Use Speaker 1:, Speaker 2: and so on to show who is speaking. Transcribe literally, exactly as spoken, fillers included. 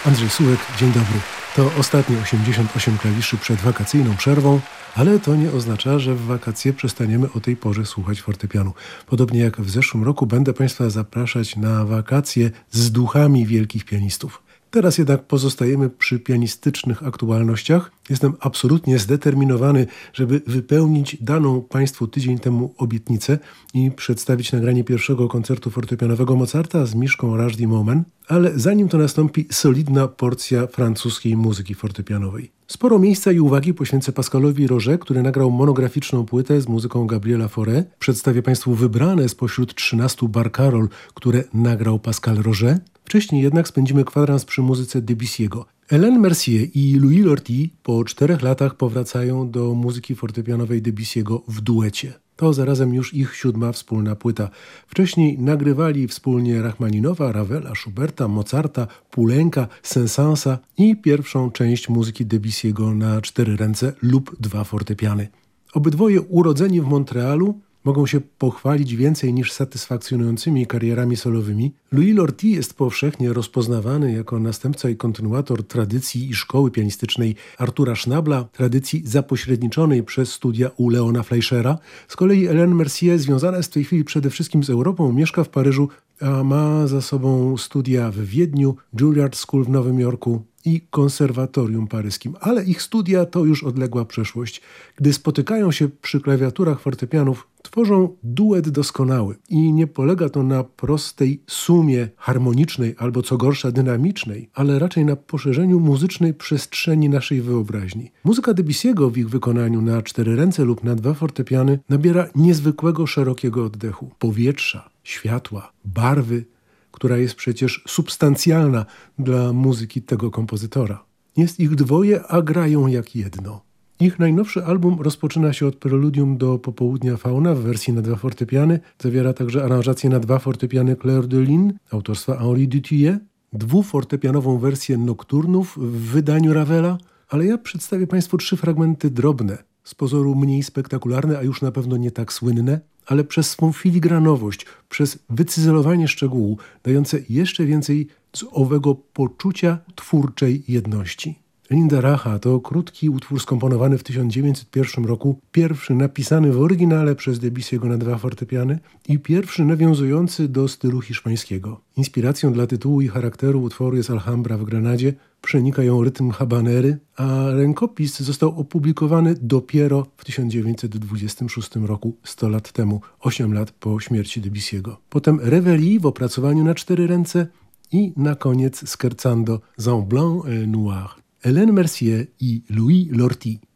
Speaker 1: Andrzej Sułek, dzień dobry. To ostatnie osiemdziesiąt osiem klawiszy przed wakacyjną przerwą, ale to nie oznacza, że w wakacje przestaniemy o tej porze słuchać fortepianu. Podobnie jak w zeszłym roku będę Państwa zapraszać na wakacje z duchami wielkich pianistów. Teraz jednak pozostajemy przy pianistycznych aktualnościach. Jestem absolutnie zdeterminowany, żeby wypełnić daną Państwu tydzień temu obietnicę i przedstawić nagranie pierwszego koncertu fortepianowego Mozarta z Miszką Rajdi-Moomen, ale zanim to nastąpi, solidna porcja francuskiej muzyki fortepianowej. Sporo miejsca i uwagi poświęcę Pascalowi Roger, który nagrał monograficzną płytę z muzyką Gabriela Fauré. Przedstawię Państwu wybrane spośród trzynastu barcaroll, które nagrał Pascal Roger. Wcześniej jednak spędzimy kwadrans przy muzyce Debussy'ego. Hélène Mercier i Louis Lorty po czterech latach powracają do muzyki fortepianowej Debussy'ego w duecie. To zarazem już ich siódma wspólna płyta. Wcześniej nagrywali wspólnie Rachmaninowa, Ravela, Schuberta, Mozarta, Poulenca, Saint-Saënsa i pierwszą część muzyki Debussy'ego na cztery ręce lub dwa fortepiany. Obydwoje urodzeni w Montrealu, mogą się pochwalić więcej niż satysfakcjonującymi karierami solowymi. Louis Lorty jest powszechnie rozpoznawany jako następca i kontynuator tradycji i szkoły pianistycznej Artura Schnabla, tradycji zapośredniczonej przez studia u Leona Fleischera. Z kolei Hélène Mercier związana jest w tej chwili przede wszystkim z Europą, mieszka w Paryżu, a ma za sobą studia w Wiedniu, Juilliard School w Nowym Jorku i konserwatorium paryskim. Ale ich studia to już odległa przeszłość. Gdy spotykają się przy klawiaturach fortepianów, tworzą duet doskonały. I nie polega to na prostej sumie harmonicznej albo co gorsza dynamicznej, ale raczej na poszerzeniu muzycznej przestrzeni naszej wyobraźni. Muzyka Debussy'ego w ich wykonaniu na cztery ręce lub na dwa fortepiany nabiera niezwykłego szerokiego oddechu, powietrza, światła, barwy, która jest przecież substancjalna dla muzyki tego kompozytora. Jest ich dwoje, a grają jak jedno. Ich najnowszy album rozpoczyna się od preludium do Popołudnia Fauna w wersji na dwa fortepiany. Zawiera także aranżację na dwa fortepiany Clair de Lune autorstwa Henri Dutilleux, dwufortepianową wersję nokturnów w wydaniu Ravela, ale ja przedstawię Państwu trzy fragmenty drobne, z pozoru mniej spektakularne, a już na pewno nie tak słynne, ale przez swą filigranowość, przez wycyzelowanie szczegółu, dające jeszcze więcej z owego poczucia twórczej jedności. Linda Racha to krótki utwór skomponowany w tysiąc dziewięćset pierwszym roku, pierwszy napisany w oryginale przez Debussy'ego na dwa fortepiany i pierwszy nawiązujący do stylu hiszpańskiego. Inspiracją dla tytułu i charakteru utworu jest Alhambra w Granadzie, przenika ją rytm habanery, a rękopis został opublikowany dopiero w tysiąc dziewięćset dwudziestym szóstym roku, sto lat temu, osiem lat po śmierci Debussy'ego. Potem Reveille w opracowaniu na cztery ręce i na koniec Scherzando, en blanc et noir. Hélène Mercier i Louis Lorty.